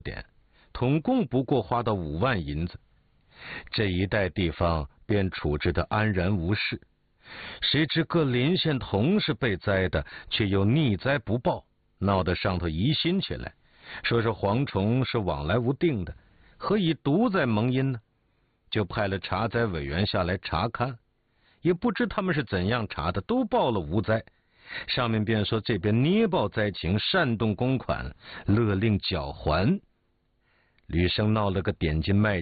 点，统共不过花到5万银子，这一带地方便处置得安然无事。谁知各邻县同是被灾的，却又逆灾不报，闹得上头疑心起来，说是蝗虫是往来无定的，何以独在蒙阴呢？就派了查灾委员下来查看，也不知他们是怎样查的，都报了无灾。上面便说这边捏报灾情，煽动公款，勒令缴还。吕生闹了个点金卖